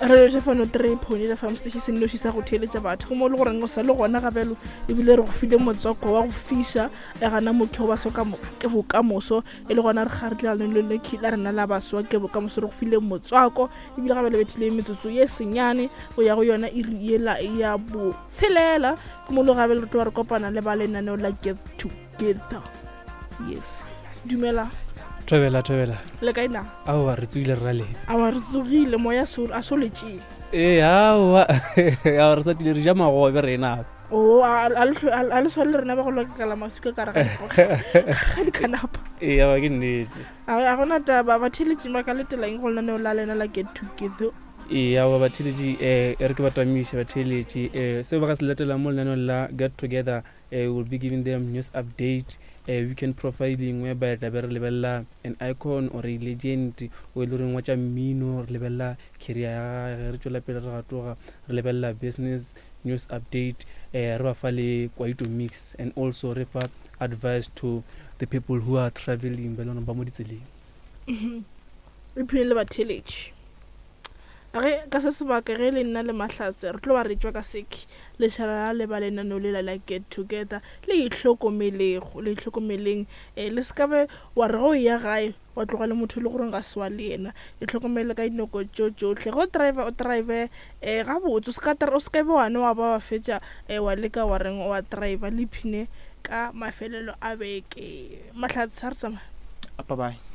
re le fano 3 phone la farm station no shisa go theletsa batho go mo le gore ngo sa le gona gabelo e bile re go file motsoko wa go fisha e gana mokho ba soka ke bokamoso e le gona re ga re tla le kila rena la baswa ke bokamoso re go file motswako e bile gabelo betile metsotso ye senyane go ya go yona e riela ya bo tshelela ke mo le gabelo re tlo re kopana le ba lenaneo la Get Together. Yes, dumela Tobela le kaina a wa re tswile rale a wa re tsogile moya a soletše a wa a re sa tile re ja magobe rena o a le swale rena ba go lokela masuka ka re ga di kanapa a wa ke nnete a gona taba ba theletše ba ka letelaeng go lenaneo la lena la Get Together. a wa ba theletše re ke ba tamiše ba theletše se ba ka se letela mo lenaneo la Get Together. We'll be giving them news update, weekend profiling whereby re be re lebella an icon or a legend o e le reng wa tša mmino re lebella career ya re tšwela pele re gatoga re lebella business news update re ba fa le kwaito mix and also re fa advice to the people who are traveling ba le ba mo ditseleng re phile le ba theletše ge ka se sebaka ge le nna le mahlatse re tlo ba re tšwa ka seki le šala le ba lenaneo le la Get Together le itlhokomeleng le sekabe wa re go ya gae wa tloga le motho le gore ga se wa le yena itlhokomele ka dinoko tšotlhe go driver o drive ga botse o sekabe wane wa ba wa fetša wa leka wa reng wa driver le phine ka mafelelo a beke mahlatse sa re tsamaya bye bye.